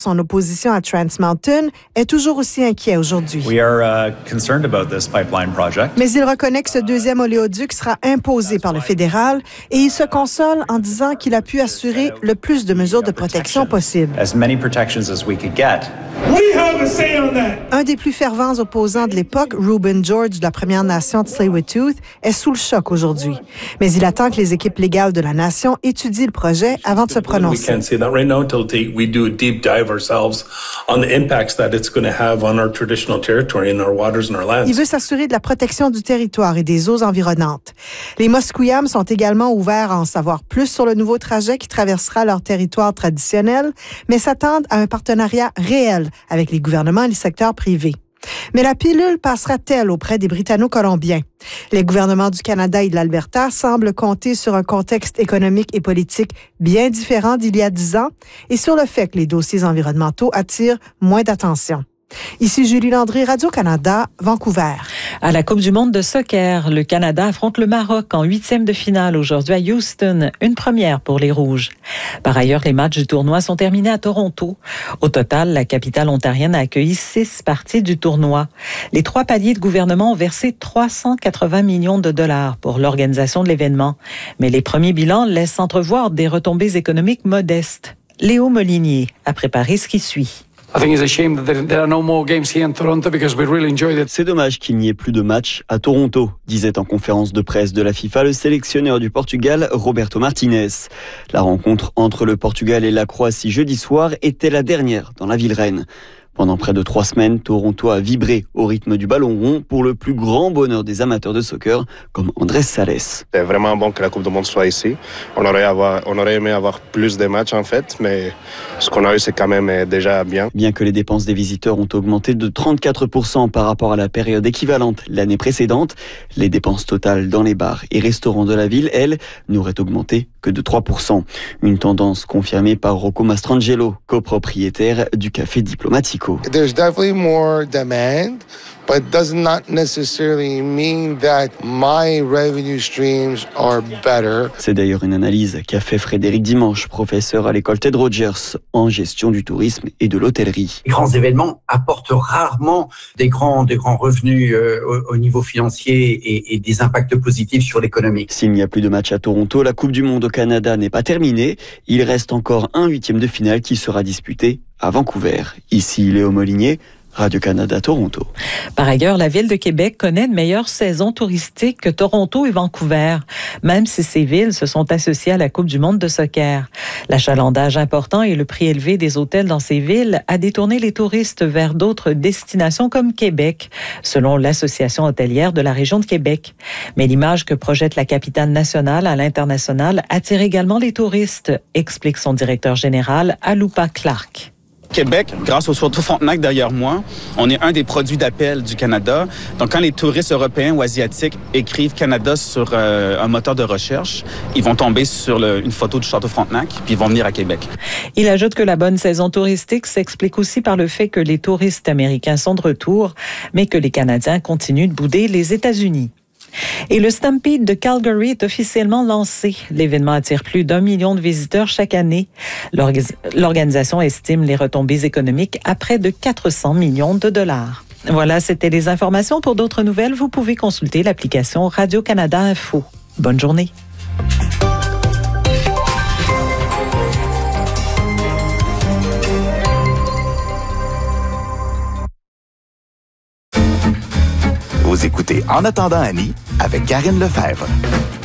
Son opposition à Trans Mountain est toujours aussi inquiet aujourd'hui. We are concerned about this pipeline project. Mais il reconnaît que ce deuxième oléoduc sera imposé par le fédéral et il se console en disant qu'il a pu assurer le plus de mesures de protection possible. As many protections as we could get. We have a say on that. Un des plus fervents opposants de l'époque, Reuben George de la Première Nation de Tsleil-Waututh, est sous le choc aujourd'hui. Mais il attend que les équipes légales de la nation étudient le projet avant de se prononcer. We can't say that right now until we do a deep dive ourselves on the impacts that it's going to have on our traditional territory and our waters and our lands. Il veut s'assurer de la protection du territoire et des eaux environnantes. Les Musqueam sont également ouverts à en savoir plus sur le nouveau trajet qui traversera leur territoire traditionnel, mais s'attendent à un partenariat réel avec les gouvernements et les secteurs privés. Mais la pilule passera-t-elle auprès des Britanno-Colombiens? Les gouvernements du Canada et de l'Alberta semblent compter sur un contexte économique et politique bien différent d'il y a 10 ans et sur le fait que les dossiers environnementaux attirent moins d'attention. Ici Julie Landry, Radio-Canada, Vancouver. À la Coupe du monde de soccer, le Canada affronte le Maroc en 8e de finale aujourd'hui à Houston, une première pour les Rouges. Par ailleurs, les matchs du tournoi sont terminés à Toronto. Au total, la capitale ontarienne a accueilli 6 parties du tournoi. Les 3 paliers de gouvernement ont versé 380 millions de dollars pour l'organisation de l'événement. Mais les premiers bilans laissent entrevoir des retombées économiques modestes. Léo Molinier a préparé ce qui suit. C'est dommage qu'il n'y ait plus de matchs à Toronto, disait en conférence de presse de la FIFA le sélectionneur du Portugal, Roberto Martinez. La rencontre entre le Portugal et la Croatie jeudi soir était la dernière dans la ville reine. Pendant près de 3 semaines, Toronto a vibré au rythme du ballon rond pour le plus grand bonheur des amateurs de soccer, comme Andrés Sales. C'est vraiment bon que la Coupe du Monde soit ici. On aurait aimé avoir plus de matchs en fait, mais ce qu'on a eu c'est quand même déjà bien. Bien que les dépenses des visiteurs ont augmenté de 34% par rapport à la période équivalente l'année précédente, les dépenses totales dans les bars et restaurants de la ville, elles, n'auraient augmenté que de 3%. Une tendance confirmée par Rocco Mastrangelo, copropriétaire du Café Diplomatico. There's definitely more demand, but does not necessarily mean that my revenue streams are better. C'est d'ailleurs une analyse qu'a fait Frédéric Dimanche, professeur à l'école Ted Rogers en gestion du tourisme et de l'hôtellerie. Les grands événements apportent rarement des grands revenus au niveau financier et des impacts positifs sur l'économie. S'il n'y a plus de match à Toronto, la Coupe du Monde au Canada n'est pas terminée. Il reste encore un 8e de finale qui sera disputé à Vancouver. Ici Léo Molinier, Radio-Canada, Toronto. Par ailleurs, la ville de Québec connaît une meilleure saison touristique que Toronto et Vancouver, même si ces villes se sont associées à la Coupe du monde de soccer. L'achalandage important et le prix élevé des hôtels dans ces villes a détourné les touristes vers d'autres destinations comme Québec, selon l'Association hôtelière de la région de Québec. Mais l'image que projette la capitale nationale à l'international attire également les touristes, explique son directeur général, Aloupa Clark. Québec, grâce au Château Frontenac derrière moi, on est un des produits d'appel du Canada. Donc, quand les touristes européens ou asiatiques écrivent Canada sur un moteur de recherche, ils vont tomber sur une photo du Château Frontenac, puis ils vont venir à Québec. Il ajoute que la bonne saison touristique s'explique aussi par le fait que les touristes américains sont de retour, mais que les Canadiens continuent de bouder les États-Unis. Et le Stampede de Calgary est officiellement lancé. L'événement attire plus d'1 million de visiteurs chaque année. L'organisation estime les retombées économiques à près de 400 millions de dollars. Voilà, c'était les informations. Pour d'autres nouvelles, vous pouvez consulter l'application Radio-Canada Info. Bonne journée. Vous écoutez En attendant Annie avec Karine Lefebvre.